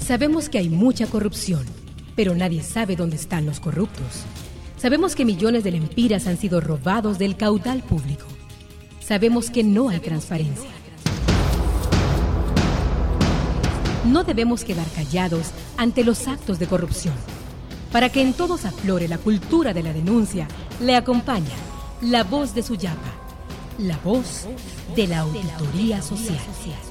Sabemos que hay mucha corrupción, pero nadie sabe dónde están los corruptos. Sabemos que millones de lempiras han sido robados del caudal público. Sabemos que no hay transparencia. No debemos quedar callados ante los actos de corrupción. Para que en todos aflore la cultura de la denuncia, le acompaña la voz de Suyapa, la voz de la Auditoría Social.